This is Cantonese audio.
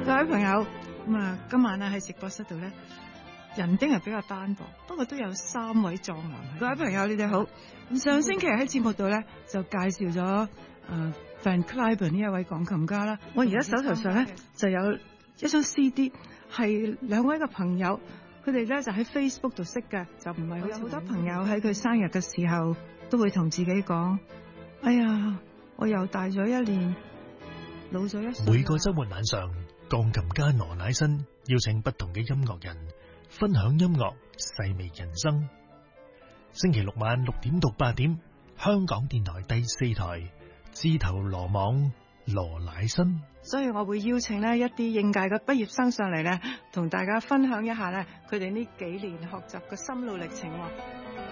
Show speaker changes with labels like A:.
A: 各位朋友，今晚咧喺直播室度咧，人丁係比較單薄，不過都有3位壯男。各位朋友，你哋好。上星期喺節目度咧就介紹咗Van Cliburn 呢一位鋼琴家啦。我而家手頭上咧就有一張 CD， 係2位嘅朋友，佢哋咧就喺 Facebook 度識嘅，就唔係有好多朋友喺佢生日嘅時候都會同自己講：哎呀，我又大咗1年，老咗1歲。
B: 每個週末晚上，鋼琴家羅乃新邀請不同嘅音樂人分享音樂，細味人生。星期6晚6點到8點，香港電台第4台，自投羅網羅乃新。
A: 所以我會邀請呢一啲應屆嘅畢業生上嚟呢，同大家分享一下呢佢哋呢幾年學習嘅心路歷程。